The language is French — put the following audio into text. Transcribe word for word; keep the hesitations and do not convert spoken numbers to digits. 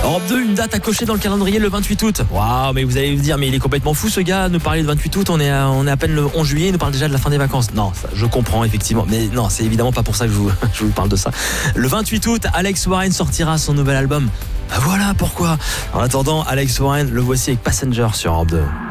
Europe deux, une date à cocher dans le calendrier le vingt-huit août. Waouh, mais vous allez me dire, mais il est complètement fou ce gars, nous parler de vingt-huit août, on est à, on est à peine le onze juillet, il nous parle déjà de la fin des vacances. Non, ça, je comprends effectivement, mais non, c'est évidemment pas pour ça que je vous, je vous parle de ça. Le vingt-huit août, Alex Warren sortira son nouvel album. Voilà pourquoi. En attendant, Alex Warren, le voici avec Passenger sur Europe deux.